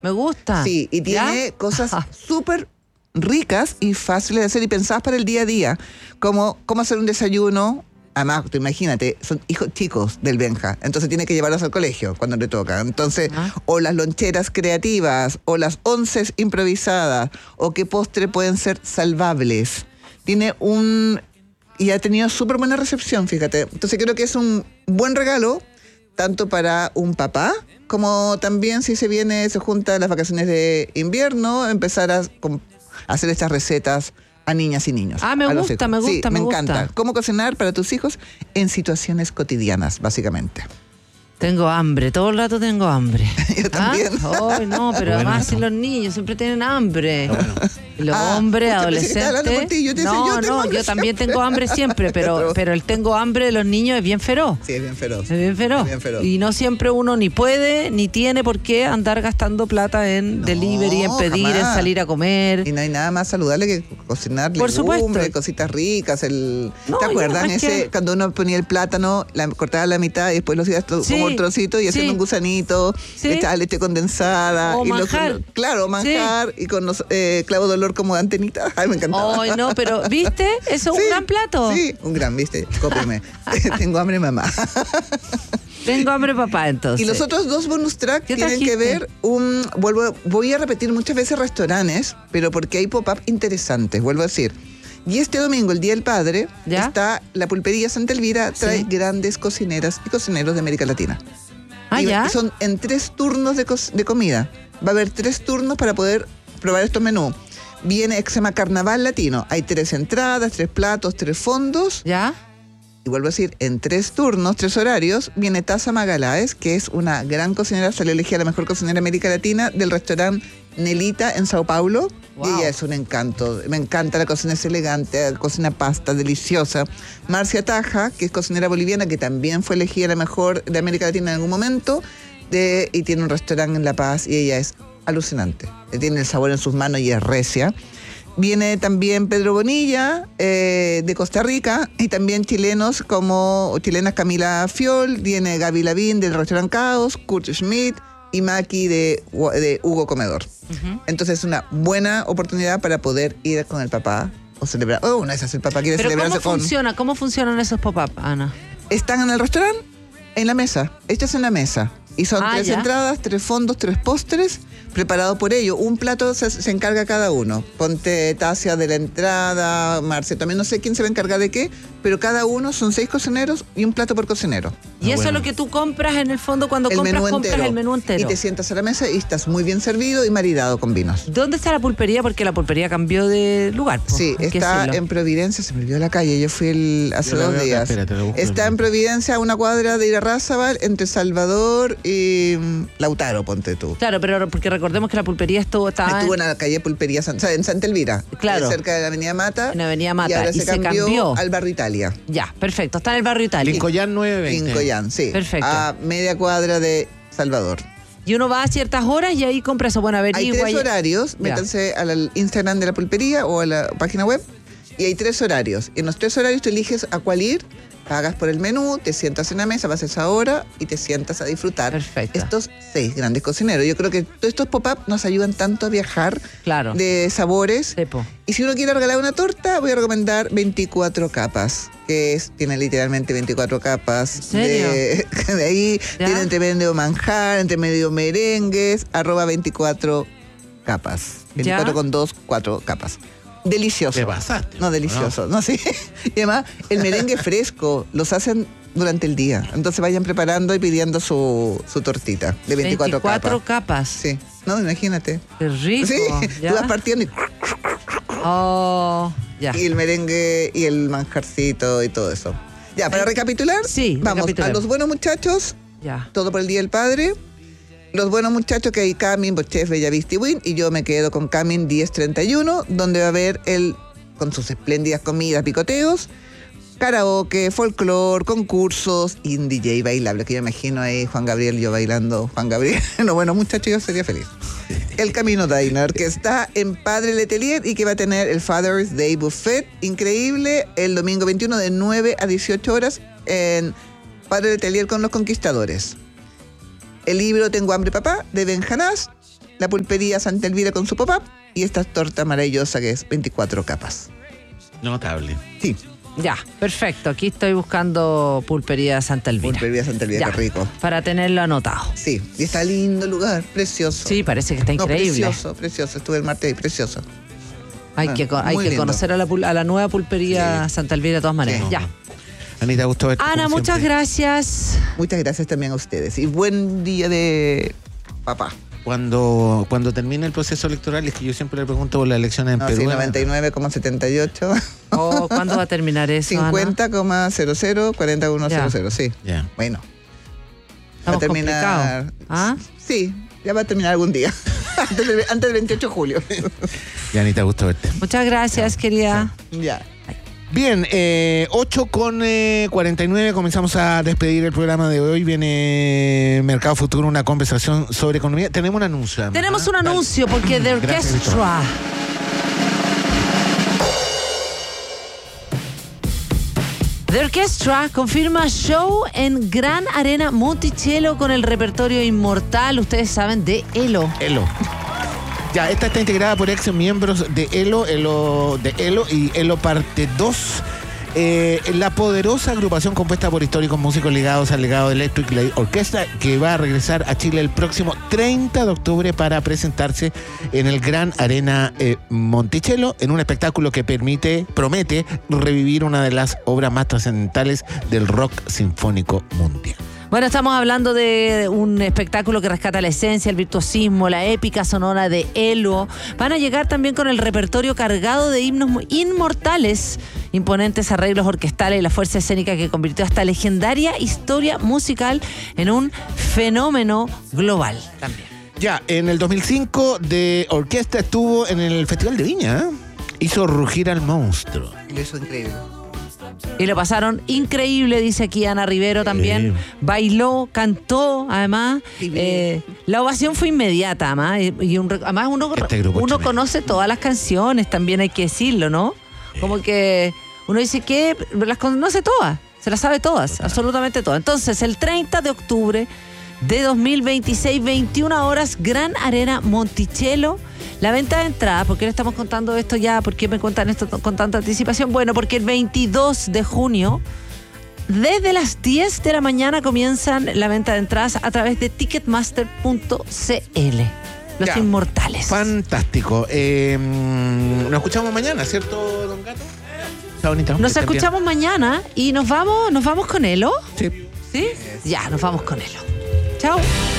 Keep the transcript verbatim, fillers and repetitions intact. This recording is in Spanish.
Me gusta. Sí, y tiene ¿Ya? cosas súper ricas y fáciles de hacer y pensadas para el día a día, como cómo hacer un desayuno. Además, tú imagínate, son hijos chicos del Benja, entonces tiene que llevarlos al colegio cuando le toca. Entonces, Ah. o las loncheras creativas, o las onces improvisadas, o qué postre pueden ser salvables. Tiene un... y ha tenido súper buena recepción, fíjate. Entonces creo que es un buen regalo, tanto para un papá, como también si se viene, se juntan las vacaciones de invierno, empezar a, a hacer estas recetas a niñas y niños. Ah, me a los gusta, hijos. me gusta, sí, me me gusta. encanta. Cómo cocinar para tus hijos en situaciones cotidianas, básicamente. Tengo hambre, todo el rato tengo hambre. Yo también. ¿Ah? Ay, no, pero Bueno, además eso. si los niños siempre tienen hambre. Bueno. Los Ah, hombres, pucha, pensé que estaba hablando por adolescentes. ti, yo te decía, No, yo tengo no, hambre yo también siempre. tengo hambre siempre, pero, Otro. pero el tengo hambre de los niños es bien feroz. Sí, es bien feroz. Es bien feroz. Es bien feroz. Y no siempre uno ni puede ni tiene por qué andar gastando plata en No, delivery, en pedir, en jamás. salir a comer. Y no hay nada más saludable que cocinar Por legumbres, supuesto. cositas ricas. El... No, ¿Te yo acuerdas? es Ese, que- cuando uno ponía el plátano, la, cortaba la mitad y después lo hacía tro- Sí, como un trocito y haciendo sí. un gusanito, Sí. le echaba leche condensada. O y lo- manjar. lo- claro, manjar y con los eh, clavos de olor como de antenita. Ay, me encantaba. Ay, no, pero ¿viste? Eso es Sí, un gran plato. Sí, un gran, ¿viste? Cópiame. Tengo hambre, mamá. Tengo hambre, papá, entonces. Y los otros dos bonus track ¿Qué tienen trajiste? que ver un... vuelvo Voy a repetir muchas veces restaurantes, pero porque hay pop-up interesantes, vuelvo a decir. Y este domingo, el Día del Padre, ¿Ya? está la pulpería Santa Elvira, trae Sí. grandes cocineras y cocineros de América Latina. Ah, y, ya. y son en tres turnos de, co- de comida. Va a haber tres turnos para poder probar estos menús. Viene, se llama Carnaval Latino. Hay tres entradas, tres platos, tres fondos. ¿Ya? Y vuelvo a decir, en tres turnos, tres horarios, viene Taza Magaláes, que es una gran cocinera, salió elegida la mejor cocinera de América Latina, del restaurante Nelita en Sao Paulo. Wow. Y ella es un encanto. Me encanta, la cocina es elegante, cocina pasta, deliciosa. Marcia Taja, que es cocinera boliviana, que también fue elegida la mejor de América Latina en algún momento, de, y tiene un restaurante en La Paz, y ella es alucinante. Tiene el sabor en sus manos y es recia. Viene también Pedro Bonilla, eh, de Costa Rica, y también chilenos como chilenas Camila Fiol, viene Gaby Lavín del restaurante Caos, Kurt Schmidt y Maki de, de Hugo Comedor. Ujú. Entonces es una buena oportunidad para poder ir con el papá o celebrar. Oh, una vez el papá quiere Pero celebrarse ¿cómo con... funciona? ¿Cómo funcionan esos pop-up, Ana? Están en el restaurante, en la mesa, hechas en la mesa. Y son Ah, tres ya. entradas, tres fondos, tres postres, preparados por ellos. Un plato se, se encarga cada uno. Ponte Tasia de la entrada, Marcia también, no sé quién se va a encargar de qué, pero cada uno son seis cocineros y un plato por cocinero. Y Ah, eso bueno. es lo que tú compras en el fondo cuando El compras, menú compras entero. el menú entero. Y te sientas a la mesa y estás muy bien servido y maridado con vinos. ¿Dónde está la pulpería? Porque la pulpería cambió de lugar. po, Sí, hay que está decirlo. en Providencia, se me olvidó la calle, yo fui el, hace Yo la dos veo acá, días. espérate, la busco. Está en Providencia, a una cuadra de Irarrázaval, entre Salvador y mm, Lautaro, ponte tú. Claro, pero porque recordemos que la pulpería estuvo, estaba Estuvo en, en la calle Pulpería, San- o sea, en Santa Elvira, Claro. cerca de la Avenida Mata. en Avenida Mata Y ahora y se, se cambió, cambió. al Barrio Italia. Ya, perfecto. Está en el barrio Italia. Lincoln nueve veinte. Lincoln, sí. Perfecto. A media cuadra de Salvador. Y uno va a ciertas horas y ahí compra eso. Bueno, Hay averigua. tres y- horarios, Ya. métanse al Instagram de la pulpería o a la página web, y hay tres horarios. En los tres horarios tú eliges a cuál ir, pagas por el menú, te sientas en la mesa, vas a esa hora y te sientas a disfrutar Perfecto. estos seis grandes cocineros. Yo creo que todos estos pop-up nos ayudan tanto a viajar Claro. de sabores. Sepo. Y si uno quiere regalar una torta, voy a recomendar veinticuatro capas, que es, tiene literalmente veinticuatro capas. ¿En serio? De, de ahí ¿Ya? tiene entre medio manjar, entre medio merengues, arroba veinticuatro capas. veinticuatro ¿Ya? con dos, cuatro capas. Delicioso. Te pasaste. No, delicioso. No, sí. Y además, el merengue fresco los hacen durante el día. Entonces vayan preparando y pidiendo su, su tortita de veinticuatro, veinticuatro capas. capas. Sí. No, imagínate. Qué rico. Sí, ¿ya? tú vas partiendo y... Oh, ya. Y el merengue y el manjarcito y todo eso. Ya, para Ay, recapitular, sí, vamos a recapitulemos. los buenos muchachos, Ya. todo por el Día del Padre. Los buenos muchachos que hay Camin, Bochef, Bellavista y Win, y yo me quedo con Camin diez treinta y uno, donde va a haber el, con sus espléndidas comidas, picoteos, karaoke, folclore, concursos y un D J bailable, que yo imagino ahí Juan Gabriel, yo bailando Juan Gabriel. No, bueno, muchachos, yo sería feliz. El Camino Diner, que está en Padre Letelier y que va a tener el Father's Day Buffet, increíble, el domingo veintiuno de nueve a dieciocho horas en Padre Letelier con los Conquistadores. El libro Tengo hambre papá, de Ben Hanás, la pulpería Santa Elvira con su pop-up y esta torta maravillosa que es veinticuatro capas. Notable. Sí. Ya, perfecto. Aquí estoy buscando Pulpería Santa Elvira. Pulpería Santa Elvira, Ya, qué rico. para tenerlo anotado. Sí, y está lindo el lugar, precioso. Sí, parece que está No, increíble. precioso, precioso. Estuve el martes ahí, precioso. Hay Ah, que, co- hay muy que lindo. conocer a la, pul- a la nueva Pulpería Santa Elvira de todas maneras. Sí. Ya. Anita, gusto verte. Ana, como muchas siempre. gracias. Muchas gracias también a ustedes. Y buen día de papá. Cuando, cuando termine el proceso electoral, es que yo siempre le pregunto por las elecciones en No, Perú. sí, noventa y nueve coma setenta y ocho. Oh, ¿cuándo va a terminar eso, Ana? cincuenta coma cero cero, cuarenta coma cero cero, sí. Ya. Bueno. Estamos va a terminar. complicados. ¿Ah? Sí, ya va a terminar algún día. antes, del, antes del veintiocho de julio. Ya, Anita, gusto verte. Muchas gracias, querida. Ya. Bien, eh, ocho con cuarenta y nueve, comenzamos a despedir el programa de hoy. Viene Mercado Futuro, una conversación sobre economía. Tenemos un anuncio. además, Tenemos un ¿ah? anuncio porque The Gracias, Orchestra. The Orchestra confirma show en Gran Arena Monticello con el repertorio inmortal, ustedes saben, de Elo. Elo. Ya, esta está integrada por ex miembros de Elo, Elo de Elo y Elo Parte dos. Eh, la poderosa agrupación compuesta por históricos músicos ligados al legado de Electric Light Orchestra, que va a regresar a Chile el próximo treinta de octubre para presentarse en el Gran Arena eh, Monticello, en un espectáculo que permite, promete revivir una de las obras más trascendentales del rock sinfónico mundial. Bueno, estamos hablando de un espectáculo que rescata la esencia, el virtuosismo, la épica sonora de Elo. Van a llegar también con el repertorio cargado de himnos inmortales, imponentes arreglos orquestales y la fuerza escénica que convirtió esta legendaria historia musical en un fenómeno global también. Ya, en el dos mil cinco de orquesta estuvo en el Festival de Viña, ¿eh? Hizo rugir al monstruo. Y eso es increíble. Y lo pasaron increíble, dice aquí Ana Rivero también. Sí. Bailó, cantó, además. Eh, la ovación fue inmediata, además. Y, y un, además uno, Este grupo uno chileno. conoce todas las canciones, también hay que decirlo, ¿no? Como que uno dice que las conoce todas, se las sabe todas, Total. absolutamente todas. Entonces, el treinta de octubre de dos mil veintiséis, veintiuna horas, Gran Arena Monticello. La venta de entradas, ¿por qué le estamos contando esto ya? ¿Por qué me cuentan esto con tanta anticipación? Bueno, porque el veintidós de junio, desde las diez de la mañana, comienzan la venta de entradas a través de ticketmaster punto c l. Los Ya. inmortales. Fantástico. Eh, nos escuchamos mañana, ¿cierto, don Gato? Chao, Anita. Nos Que estén bien. escuchamos mañana y nos vamos, nos vamos con Elo. Sí. ¿Sí? Ya, nos vamos con Elo. Chao.